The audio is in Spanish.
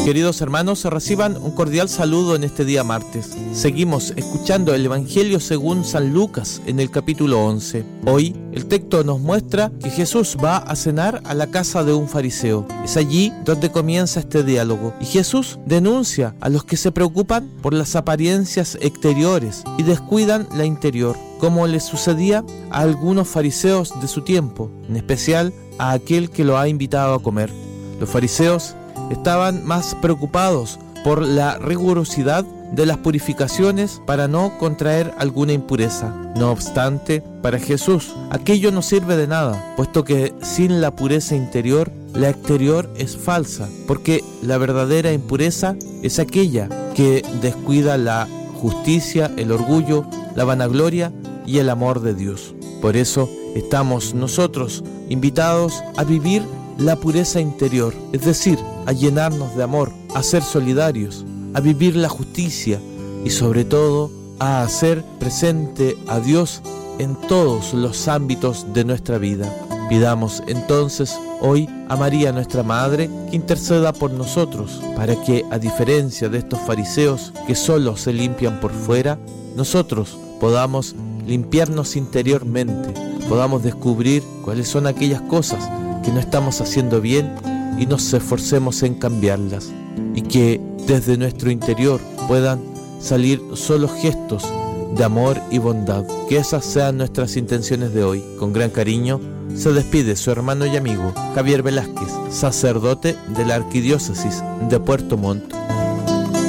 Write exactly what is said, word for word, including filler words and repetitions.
Queridos hermanos, reciban un cordial saludo en este día martes. Seguimos escuchando el Evangelio según San Lucas en el capítulo once. Hoy el texto nos muestra que Jesús va a cenar a la casa de un fariseo. Es allí donde comienza este diálogo. Y Jesús denuncia a los que se preocupan por las apariencias exteriores y descuidan la interior, como le sucedía a algunos fariseos de su tiempo, en especial a aquel que lo ha invitado a comer. Los fariseos estaban más preocupados por la rigurosidad de las purificaciones para no contraer alguna impureza. No obstante, para Jesús aquello no sirve de nada, puesto que sin la pureza interior, la exterior es falsa, porque la verdadera impureza es aquella que descuida la justicia, el orgullo, la vanagloria y el amor de Dios. Por eso estamos nosotros invitados a vivir la pureza interior, es decir, a llenarnos de amor, a ser solidarios, a vivir la justicia y sobre todo a hacer presente a Dios en todos los ámbitos de nuestra vida. Pidamos entonces hoy a María nuestra Madre que interceda por nosotros para que, a diferencia de estos fariseos que solo se limpian por fuera, nosotros podamos limpiarnos interiormente, podamos descubrir cuáles son aquellas cosas que no estamos haciendo bien y nos esforcemos en cambiarlas, y que desde nuestro interior puedan salir solo gestos de amor y bondad. Que esas sean nuestras intenciones de hoy. Con gran cariño se despide su hermano y amigo Javier Velázquez, sacerdote de la Arquidiócesis de Puerto Montt.